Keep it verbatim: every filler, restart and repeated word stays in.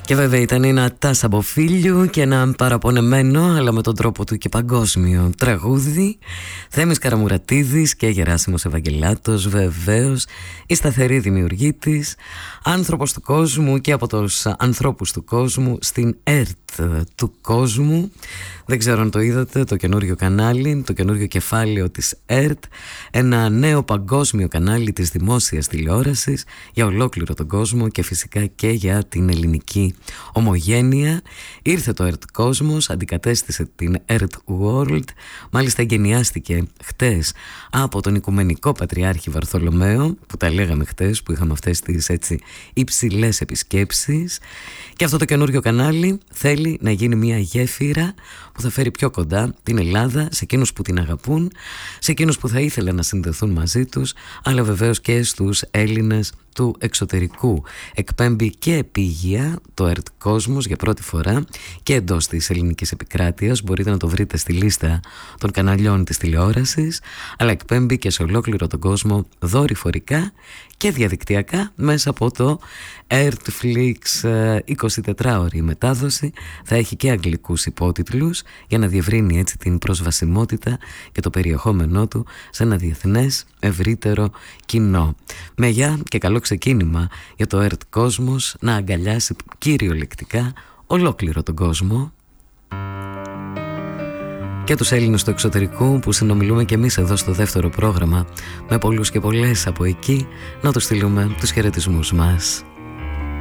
Και βέβαια ήταν ένα τάσαμποφίλιου και ένα παραπονεμένο, αλλά με τον τρόπο του και παγκόσμιο τραγούδι. Θέμης Καραμουρατίδης και Γεράσιμος Ευαγγελάτος, βεβαίως, η σταθερή δημιουργή της, άνθρωπος του κόσμου και από τους ανθρώπους του κόσμου στην ΕΡΤ του κόσμου. Δεν ξέρω αν το είδατε, το καινούριο κανάλι, το καινούριο κεφάλαιο της ΕΡΤ, ένα νέο παγκόσμιο κανάλι της δημόσιας τηλεόρασης για ολόκληρο τον κόσμο και φυσικά και για την ελληνική ομογένεια. Ήρθε το ΕΡΤ Κόσμος, αντικατέστησε την ΕΡΤ World, μάλιστα εγκαινιάστηκε χτες από τον Οικουμενικό Πατριάρχη Βαρθολομαίο, που τα λέγαμε χτες, που είχαμε αυτές τις έτσι υψηλές επισκέψεις. Και αυτό το καινούριο κανάλι θέλει να γίνει μια γέφυρα που θα φέρει πιο κοντά την Ελλάδα σε εκείνους που την αγαπούν, σε εκείνους που θα ήθελαν να συνδεθούν μαζί τους, αλλά βεβαίως και στους Έλληνες του εξωτερικού. Εκπέμπει και επίγεια το ΕΡΤ Κόσμος για πρώτη φορά και εντός της ελληνικής επικράτειας. Μπορείτε να το βρείτε στη λίστα των καναλιών της τηλεόρασης, αλλά εκπέμπει και σε ολόκληρο τον κόσμο δορυφορικά και διαδικτυακά μέσα από το Airtflix. εικοσιτετράωρη μετάδοση, θα έχει και αγγλικούς υπότιτλους για να διευρύνει έτσι την προσβασιμότητα και το περιεχόμενό του σε ένα διεθνές ευρύτερο κοινό. Με γεια και καλό ξεκίνημα για το ΕΡΤ Κόσμος να αγκαλιάσει κυριολεκτικά ολόκληρο τον κόσμο και τους Έλληνες του εξωτερικού που συνομιλούμε και εμείς εδώ στο δεύτερο πρόγραμμα με πολλούς και πολλές από εκεί, να τους στείλουμε τους χαιρετισμούς μας.